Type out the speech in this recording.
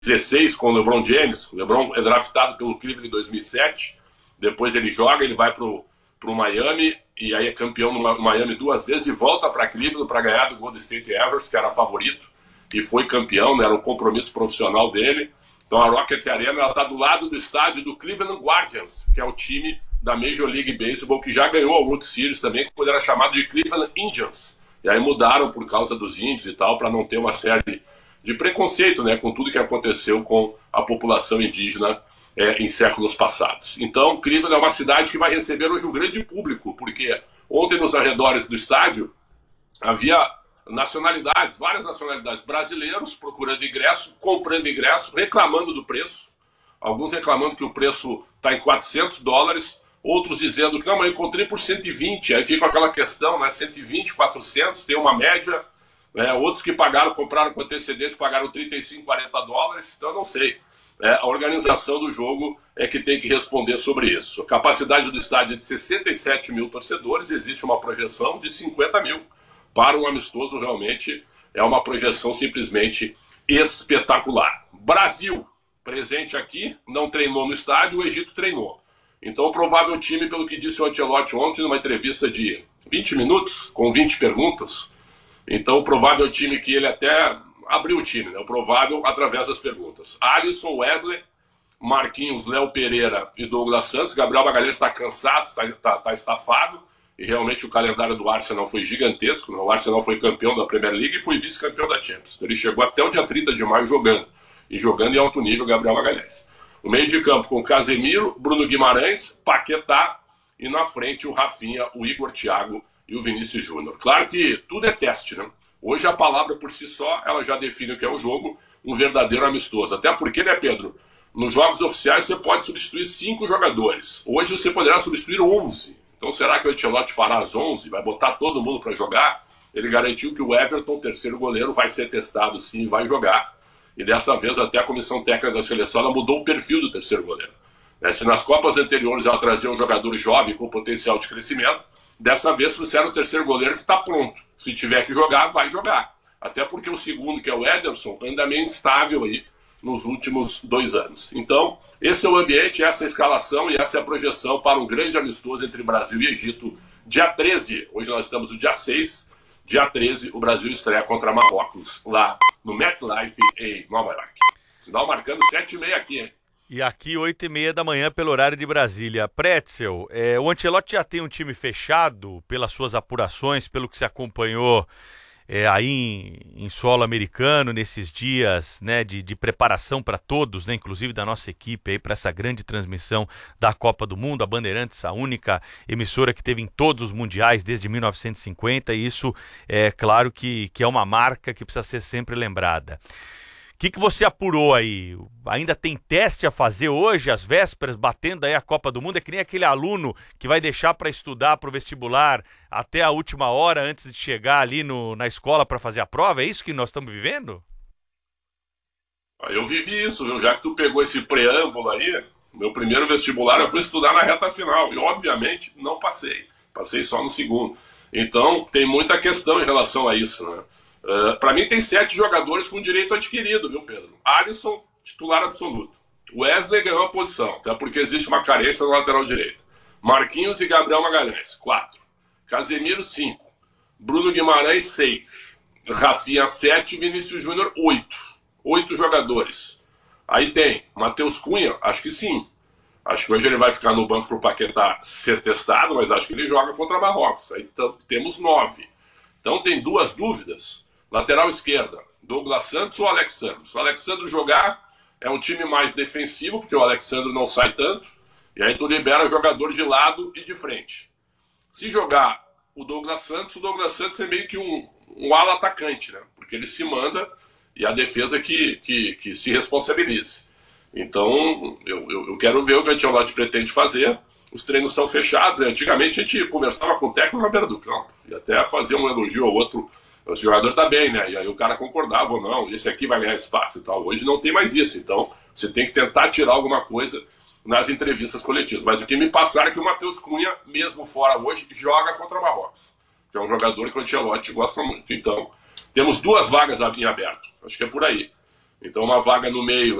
2016 com o LeBron James. O LeBron é draftado pelo Cleveland em 2007. Depois ele joga, ele vai pro Miami e aí é campeão no Miami 2 vezes e volta para Cleveland para ganhar do Golden State Warriors, que era favorito, e foi campeão, né? Era um compromisso profissional dele. Então a Rocket Arena está do lado do estádio do Cleveland Guardians, que é o time da Major League Baseball, que já ganhou a World Series também, quando era chamado de Cleveland Indians. E aí mudaram por causa dos índios e tal, para não ter uma série de preconceito, né, com tudo que aconteceu com a população indígena em séculos passados. Então, Cleveland é uma cidade que vai receber hoje um grande público, porque ontem nos arredores do estádio havia nacionalidades, várias nacionalidades, brasileiros procurando ingresso, comprando ingresso, reclamando do preço, alguns reclamando que o preço está em $400, outros dizendo que não, mas eu encontrei por 120, aí fica aquela questão, né, 120, 400, tem uma média, né, outros que compraram com antecedência, pagaram 35, $40, então eu não sei. A organização do jogo é que tem que responder sobre isso. A capacidade do estádio é de 67 mil torcedores, existe uma projeção de 50 mil. Para um amistoso, realmente, é uma projeção simplesmente espetacular. Brasil, presente aqui, não treinou no estádio, o Egito treinou. Então, o provável time, pelo que disse o Ancelotti ontem, numa entrevista de 20 minutos, com 20 perguntas, então o provável time que ele até abriu o time, né? O provável através das perguntas. Alisson, Wesley, Marquinhos, Léo Pereira e Douglas Santos. Gabriel Magalhães está cansado, está estafado, e realmente o calendário do Arsenal foi gigantesco, né? O Arsenal foi campeão da Premier League e foi vice-campeão da Champions. Então, ele chegou até o dia 30 de maio jogando, e jogando em alto nível, Gabriel Magalhães. O meio de campo com Casemiro, Bruno Guimarães, Paquetá, e na frente o Rafinha, o Igor Thiago e o Vinícius Júnior. Claro que tudo é teste, né? Hoje a palavra por si só, ela já define o que é o jogo, um verdadeiro amistoso. Até porque, né, Pedro, nos jogos oficiais você pode substituir 5 jogadores. Hoje você poderá substituir 11. Então será que o Ancelotti fará as 11? Vai botar todo mundo para jogar? Ele garantiu que o Everton, terceiro goleiro, vai ser testado sim e vai jogar. E dessa vez até a comissão técnica da seleção ela mudou o perfil do terceiro goleiro. Se nas Copas anteriores ela trazia um jogador jovem com potencial de crescimento, dessa vez trouxeram o terceiro goleiro que está pronto. Se tiver que jogar, vai jogar. Até porque o segundo, que é o Ederson, anda meio instável aí nos últimos 2 anos. Então, esse é o ambiente, essa é a escalação e essa é a projeção para um grande amistoso entre Brasil e Egito, dia 13. Hoje nós estamos no dia 6. Dia 13, o Brasil estreia contra Marrocos, lá no MetLife, em Nova York. Sinal marcando 7h30 aqui, hein? E aqui 8h30 da manhã pelo horário de Brasília. Pretzel, o Ancelotti já tem um time fechado pelas suas apurações, pelo que se acompanhou aí em solo americano, nesses dias, né, de preparação para todos, né, inclusive da nossa equipe, para essa grande transmissão da Copa do Mundo, a Bandeirantes, a única emissora que teve em todos os mundiais desde 1950, e isso é claro que é uma marca que precisa ser sempre lembrada. O que você apurou aí? Ainda tem teste a fazer hoje, às vésperas, batendo aí a Copa do Mundo? É que nem aquele aluno que vai deixar para estudar para o vestibular até a última hora antes de chegar ali na escola para fazer a prova? É isso que nós estamos vivendo? Eu vivi isso, viu? Já que tu pegou esse preâmbulo aí, meu primeiro vestibular eu fui estudar na reta final e obviamente não passei. Passei só no segundo. Então tem muita questão em relação a isso, né? Para mim tem 7 jogadores com direito adquirido, viu, Pedro? Alisson, titular absoluto. Wesley ganhou a posição, até porque existe uma carência no lateral direito. Marquinhos e Gabriel Magalhães, 4. Casemiro, 5. Bruno Guimarães, 6. Rafinha, 7. Vinícius Júnior, 8. 8 jogadores. Aí tem Matheus Cunha, acho que sim. Acho que hoje ele vai ficar no banco para o Paquetá ser testado, mas acho que ele joga contra Marrocos. Aí temos 9. Então tem 2 dúvidas. Lateral esquerda, Douglas Santos ou Alexandre? Se o Alexandre jogar, é um time mais defensivo, porque o Alexandre não sai tanto, e aí tu libera jogador de lado e de frente. Se jogar o Douglas Santos é meio que um ala atacante, né? Porque ele se manda e a defesa que se responsabilize. Então, eu quero ver o que o Ancelotti pretende fazer. Os treinos são fechados. Antigamente a gente conversava com o técnico na beira do campo, e até fazia um elogio ao outro. O jogador tá bem, né? E aí o cara concordava ou não, esse aqui vai ganhar espaço e tal. Hoje não tem mais isso, então você tem que tentar tirar alguma coisa nas entrevistas coletivas. Mas o que me passaram é que o Matheus Cunha, mesmo fora hoje, joga contra o Marrocos, que é um jogador que o Ancelotti gosta muito. Então, temos 2 vagas em aberto. Acho que é por aí. Então uma vaga no meio